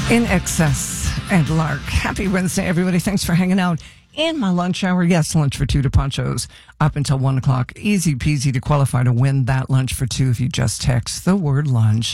In Excess and Lark. Happy Wednesday, everybody. Thanks for hanging out in my lunch hour. Yes, lunch for two to Ponchos up until 1 o'clock. Easy peasy to qualify to win that lunch for two if you just text the word lunch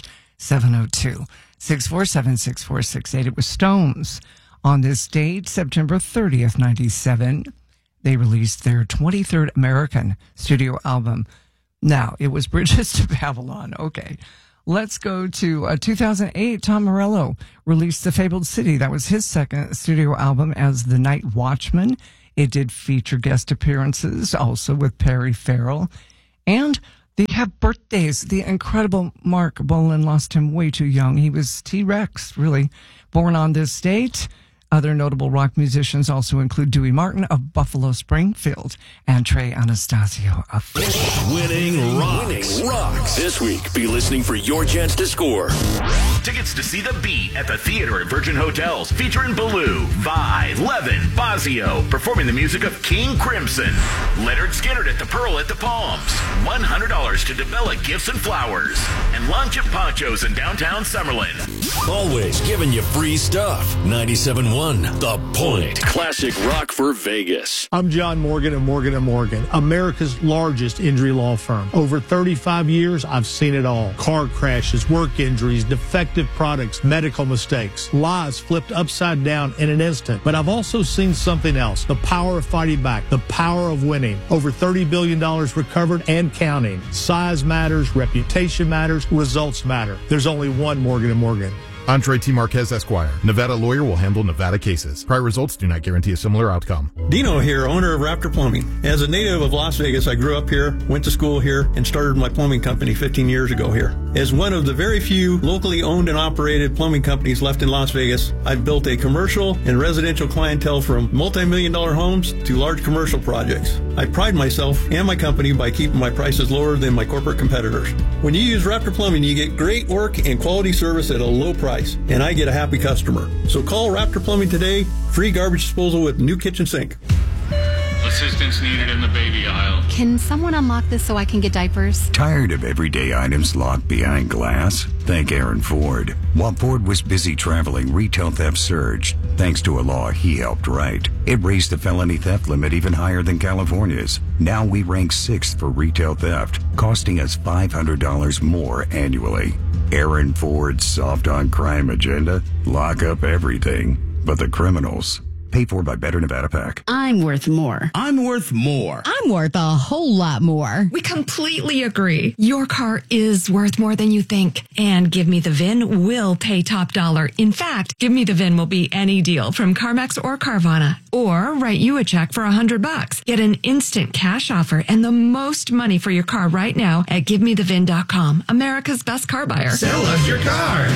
702-647-6468. It was Stones on this date, September 30th, 97. They released their 23rd American studio album. Now, it was Bridges to Babylon. Okay. Let's go to 2008. Tom Morello released The Fabled City. That was his second studio album as The Night Watchman. It did feature guest appearances also with Perry Farrell. And they have birthdays. The incredible Mark Bolan lost him way too young. He was T-Rex, really, born on this date. Other notable rock musicians also include Dewey Martin of Buffalo Springfield and Trey Anastasio of Winning Rocks. This week, be listening for your chance to score. Tickets to see The Beat at the Theater at Virgin Hotels featuring Baloo, Vi, Levin, Bazio, performing the music of King Crimson. Leonard Skinner at the Pearl at the Palms. $100 to develop gifts and flowers. And lunch at Ponchos in downtown Summerlin. Always giving you free stuff. 97.1 The Point. Classic rock for Vegas. I'm John Morgan of Morgan & Morgan, America's largest injury law firm. Over 35 years, I've seen it all. Car crashes, work injuries, defective products, medical mistakes, lives flipped upside down in an instant. But I've also seen something else. The power of fighting back. The power of winning. Over $30 billion recovered and counting. Size matters. Reputation matters. Results matter. There's only one Morgan & Morgan. Andre T. Marquez, Esquire. Nevada lawyer will handle Nevada cases. Prior results do not guarantee a similar outcome. Dino here, owner of Raptor Plumbing. As a native of Las Vegas, I grew up here, went to school here, and started my plumbing company 15 years ago here. As one of the very few locally owned and operated plumbing companies left in Las Vegas, I've built a commercial and residential clientele from multi-million-dollar homes to large commercial projects. I pride myself and my company by keeping my prices lower than my corporate competitors. When you use Raptor Plumbing, you get great work and quality service at a low price. And I get a happy customer. So call Raptor Plumbing today. Free garbage disposal with new kitchen sink. Assistance needed in the baby aisle. Can someone unlock this so I can get diapers? Tired of everyday items locked behind glass? Thank Aaron Ford. While Ford was busy traveling, retail theft surged. Thanks to a law he helped write. It raised the felony theft limit even higher than California's. Now we rank 6th for retail theft, costing us $500 more annually. Aaron Ford's soft on crime agenda? Lock up everything but the criminals. Paid for by Better Nevada PAC. I'm worth more. I'm worth more. I'm worth a whole lot more. We completely agree. Your car is worth more than you think. And Give Me the VIN will pay top dollar. In fact, Give Me the VIN will be any deal from CarMax or Carvana. Or write you a check for $100. Get an instant cash offer and the most money for your car right now at GiveMeTheVIN.com. America's best car buyer. Sell us your car.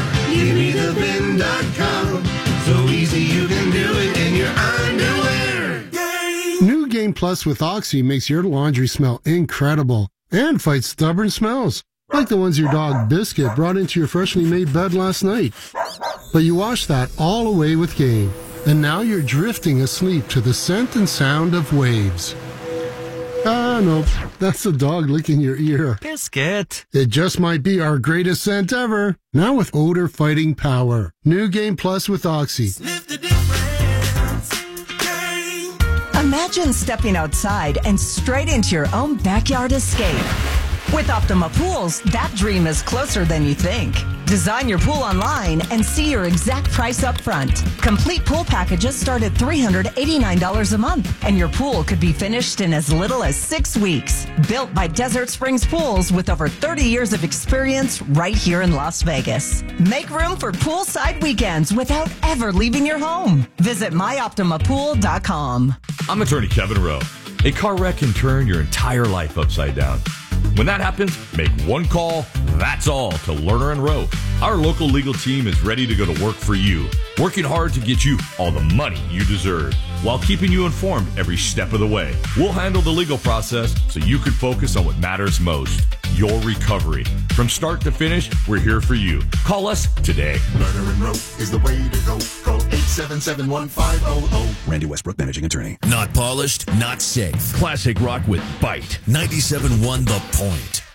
GiveMeTheVIN.com. So easy you can do it in your underwear. Yay! New Game Plus with Oxy makes your laundry smell incredible and fights stubborn smells, like the ones your dog Biscuit brought into your freshly made bed last night. But you wash that all away with Game, and now you're drifting asleep to the scent and sound of waves. Ah, no, that's the dog licking your ear. Biscuit. It just might be our greatest scent ever. Now with odor-fighting power. New Game Plus with Oxy. Sniff the difference. Game. Imagine stepping outside and straight into your own backyard escape. With Optima Pools, that dream is closer than you think. Design your pool online and see your exact price up front. Complete pool packages start at $389 a month, and your pool could be finished in as little as 6 weeks. Built by Desert Springs Pools with over 30 years of experience right here in Las Vegas. Make room for poolside weekends without ever leaving your home. Visit myoptimapool.com. I'm attorney Kevin Rowe. A car wreck can turn your entire life upside down. When that happens, make one call, that's all, to Lerner & Rowe. Our local legal team is ready to go to work for you, working hard to get you all the money you deserve, while keeping you informed every step of the way. We'll handle the legal process so you can focus on what matters most, your recovery. From start to finish, we're here for you. Call us today. Lerner & Rowe is the way to go. Call 877-1500. Randy Westbrook, managing attorney. Not polished, not safe. Classic rock with bite. 97.1 The Point.